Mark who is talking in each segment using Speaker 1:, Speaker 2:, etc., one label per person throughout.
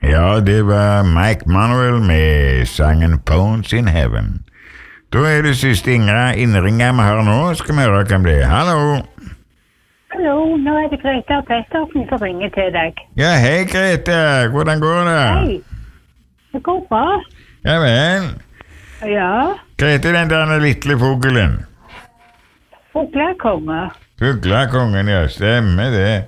Speaker 1: Ja, det var Mike Manuel med sangen Bones in Heaven. Da er det siste innringer vi har nå. Skal vi høre hvem det er. Hallo.
Speaker 2: Hallo, nå er det Greta Pettersen som ringer til deg.
Speaker 1: Ja, hei Grete. Hvordan går det?
Speaker 2: Hei. Det går bra.
Speaker 1: Ja vel.
Speaker 2: Ja.
Speaker 1: Grete, den der lille fuglen.
Speaker 2: Fuglekonge.
Speaker 1: Fuglekongen, ja. Stemmer det.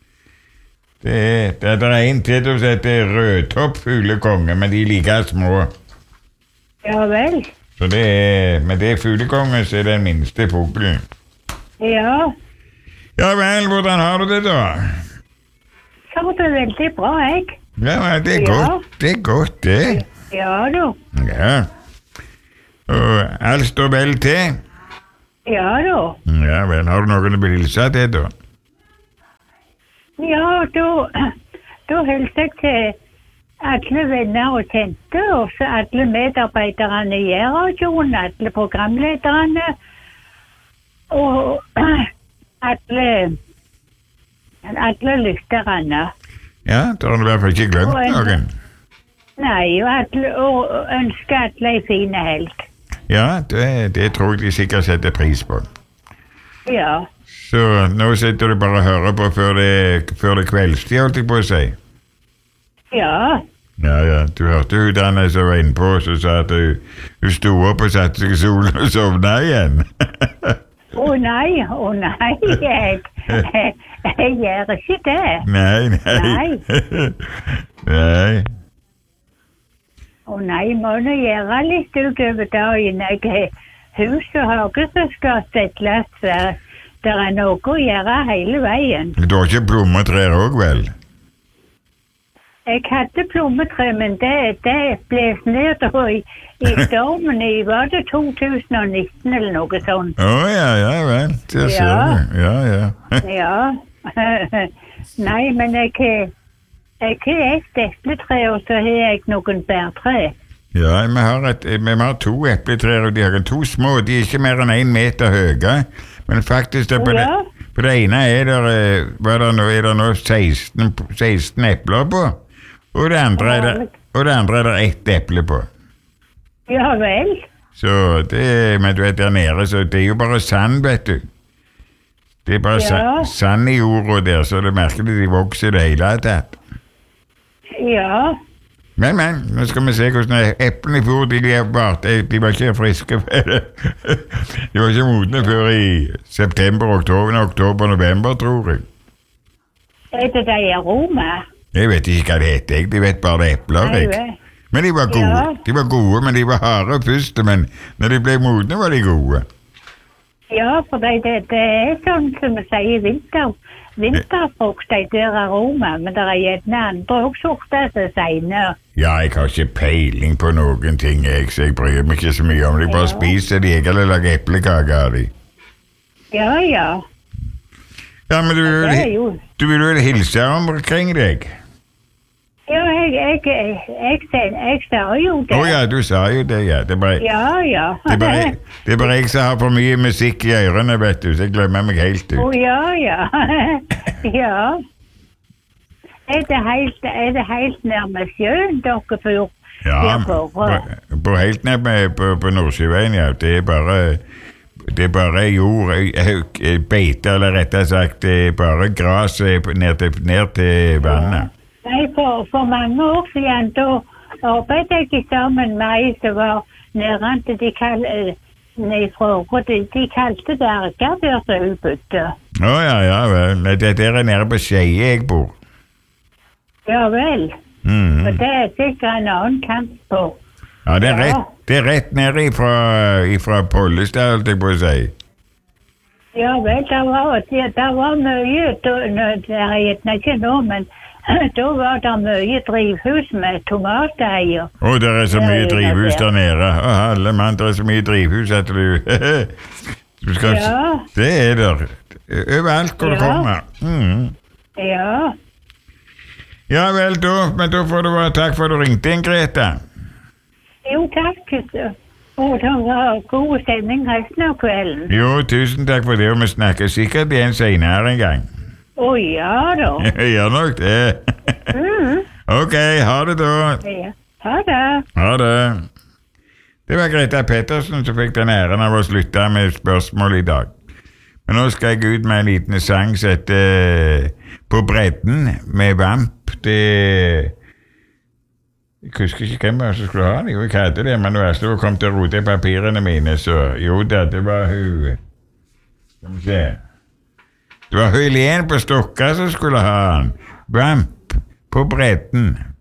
Speaker 1: Det er en til som heter rødtopp-fuglekonge, men de er like små.
Speaker 2: Ja vel.
Speaker 1: Så men det er fuglekongen som er den minste fuglen.
Speaker 2: Ja.
Speaker 1: Ja vel, hvordan har du det da?
Speaker 2: Så det veldig bra, jeg.
Speaker 1: Ja, men det er godt, det er godt det.
Speaker 2: Ja du.
Speaker 1: Ja. Og alt står vel til?
Speaker 2: Ja du.
Speaker 1: Ja vel, har du noen å hilse til da?
Speaker 2: Ja, da hilser jeg til alle venner og kjente, og så alle medarbeiderne i radioen, alle programlederne, og alle lytterne.
Speaker 1: Ja, da har du i hvert fall ikke glemt noen.
Speaker 2: Nei, og ønsker alle en fin helg.
Speaker 1: Ja, det tror jeg de sikkert setter pris på.
Speaker 2: Ja.
Speaker 1: Så nå sitter du bare og hører på før det kveldstid, holdt jeg på å si.
Speaker 2: Ja.
Speaker 1: Ja, du hørte hun der som var inne på, så sa at hun sto opp og satte seg i solen og sovna igjen.
Speaker 2: Å nei, jeg gjør ikke det.
Speaker 1: Nei. Nei.
Speaker 2: Å nei, må nå gjøre litt utover dagen. Jeg har hus og hage som skal settes. Det er noe å gjøre hele veien.
Speaker 1: Du har ikke plommetrær også, vel?
Speaker 2: Jeg hadde plommetre, men det ble ned i stormen i, var det 2019 eller noe sånt?
Speaker 1: Ja vel, det ser du. Ja.
Speaker 2: Ja. Nei, men jeg har et epletre, og så har jeg noen bærtre.
Speaker 1: Ja, vi har 2 epletrær, og de har 2 små. De er ikke mer enn 1 meter høye. Men faktisk, på det ene er det nå 16 epler på, og det andre er det 1 eple på.
Speaker 2: Ja vel.
Speaker 1: Så men du vet, der nede, så det er jo bare sand, vet du. Det er bare sand i jorda der, så det merker de vokser det hele tatt.
Speaker 2: Ja.
Speaker 1: Men, nå skal vi se hvordan eplene i fjor, de var ikke friske. De var ikke modne før i september, oktober, november, tror jeg.
Speaker 2: Er det de aroma?
Speaker 1: Jeg vet ikke hva det heter, de vet bare det epler, jeg. Men de var gode, men de var harde først, men når de ble modne var de gode. Ja,
Speaker 2: for det er sånn som vi sier vinterfrukt, de der aroma, men det er gjerne andre også sorter som sier.
Speaker 1: Ja, jeg har ikke peiling på noen ting, så jeg bryr meg ikke så mye om det. Jeg bare spiser de, eller lager eplekake av de. Ja. Ja, men du vil vel hilse omkring deg?
Speaker 2: Ja, jeg sa jo det.
Speaker 1: Ja, du sa jo det, ja. Det er bare jeg som har for mye musikk i ørene, vet du, så jeg glemmer meg helt ut.
Speaker 2: Ja. Er det helt nærme sjøen dere får?
Speaker 1: Ja, helt nærme på Nordsjøveien, ja. Det er bare jord, beite, eller rettere sagt, det er bare gras ned til vannet.
Speaker 2: Nei, for mange år siden, da arbeidet jeg sammen med ei som var nærmere de kalte det Arkadyr som hun bodde.
Speaker 1: Ja vel. Det er nede på Skeie jeg bor.
Speaker 2: Ja vel. Og det er sikkert en annen kant på.
Speaker 1: Ja, det er rett nede ifra Pollestad, holdt jeg på å si.
Speaker 2: Ja vel, det var mye, det er ikke nå, men da var det mye drivhus med tomateier.
Speaker 1: Det er så mye drivhus der nede. Alle mann, det er så mye drivhus at du skal det er der. Overalt hvor du kommer.
Speaker 2: Ja.
Speaker 1: Ja vel, men da får du bare takk for at du ringte inn, Greta.
Speaker 2: Jo, takk. Og det var god sending resten av kvelden.
Speaker 1: Jo, tusen takk for det, og vi snakker sikkert igjen senere en gang.
Speaker 2: Ja da.
Speaker 1: Ja nok det. Ok, ha det da.
Speaker 2: Ja. Ha det.
Speaker 1: Ha det. Det var Greta Pettersen som fikk den æren av å slutte med spørsmål i dag. Men nå skal jeg ut med en liten sang som heter På bredden med Vamp. Jeg husker ikke hvem som skulle ha det. Jeg hadde det, men nå er det kom til å rote i papirene mine, så jo da, det var hun. Skal vi se. Det var Helene på Stokka som skulle ha den. Vamp på bredden.